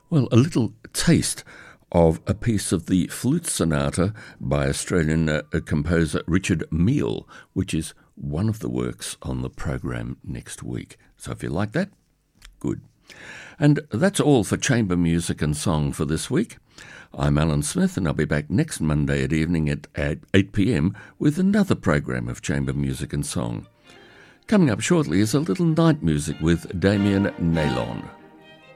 Well, a little taste of a piece of the Flute Sonata by Australian composer Richard Meele, which is one of the works on the program next week. So if you like that, good. And that's all for Chamber Music and Song for this week. I'm Alan Smith, and I'll be back next Monday at evening at 8 p.m. with another program of Chamber Music and Song. Coming up shortly is a little night music with Damien Nailon.